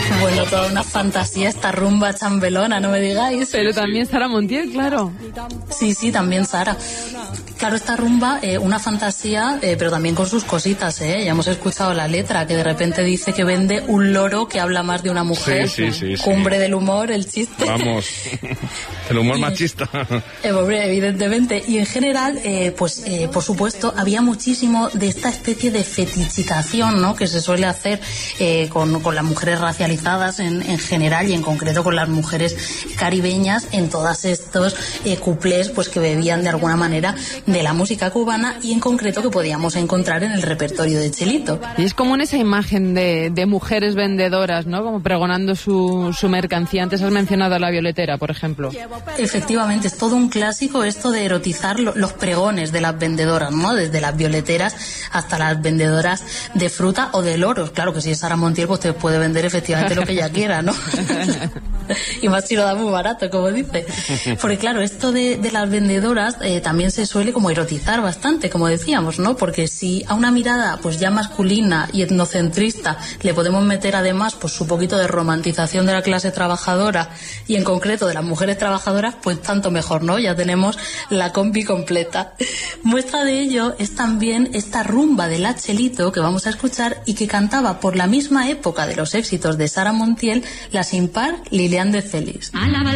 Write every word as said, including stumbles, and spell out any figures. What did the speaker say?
Bueno, toda una fantasía esta rumba chambelona, no me digáis. Pero también Sara Montiel, claro. Sí, sí, también Sara. Claro, esta rumba, eh, una fantasía, eh, pero también con sus cositas, ¿eh? Ya hemos escuchado la letra, que de repente dice que vende un loro que habla más de una mujer. Sí, sí, sí. Cumbre sí. del humor, el chiste. Vamos, el humor machista. Eh, evidentemente. Y en general, eh, pues, eh, por supuesto, había muchísimo de esta especie de fetichización, ¿no?, que se suele hacer eh, con, con las mujeres racializadas en, en general y en concreto con las mujeres caribeñas en todos estos eh, cuplés, pues que bebían de alguna manera de la música cubana y en concreto que podíamos encontrar en el repertorio de Chelito. Y es como en esa imagen de, de mujeres vendedoras, ¿no?, como pregonando su, su mercancía. Antes has mencionado a La Violetera, por ejemplo. Efectivamente, es todo un clásico esto de erotizar lo, los pregones de las vendedoras, ¿no?, desde las violeteras hasta las vendedoras de fruta o de loros. Claro que si es Sara Montiel, pues te puede vender efectivamente lo que ella quiera, ¿no? Y más si lo da muy barato, como dice. Porque claro, esto de, de las vendedoras eh, también se suele como erotizar bastante, como decíamos, ¿no? Porque si a una mirada pues ya masculina y etnocentrista le podemos meter además pues su poquito de romantización de la clase trabajadora y en concreto de las mujeres trabajadoras, pues tanto mejor, ¿no? Ya tenemos la combi completa. Muestra de ello es también esta rumba de la Chelito que vamos a escuchar y que cantaba por la misma época de los éxitos de Sara Montiel la sin par Lilian de Celis.